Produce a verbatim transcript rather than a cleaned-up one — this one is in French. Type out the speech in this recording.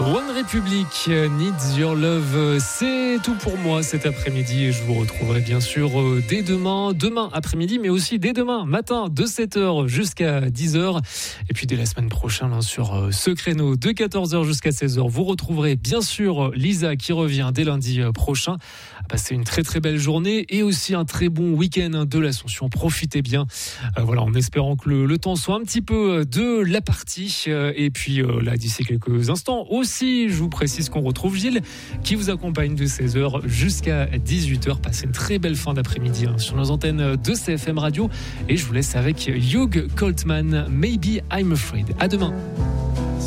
One Republic, Needs Your Love, c'est tout pour moi cet après-midi et je vous retrouverai bien sûr dès demain, demain après-midi, mais aussi dès demain matin de sept heures jusqu'à dix heures. Et puis dès la semaine prochaine sur ce créneau de quatorze heures jusqu'à seize heures, vous retrouverez bien sûr Lisa qui revient dès lundi prochain. Passez une très très belle journée et aussi un très bon week-end de l'Ascension. Profitez bien, euh, voilà, en espérant que le, le temps soit un petit peu de la partie. Euh, et puis euh, là, d'ici quelques instants aussi, je vous précise qu'on retrouve Gilles qui vous accompagne de seize heures jusqu'à dix-huit heures. Passez une très belle fin d'après-midi hein, sur nos antennes de C F M Radio. Et je vous laisse avec Hugh Coltman, Maybe I'm Afraid. À demain.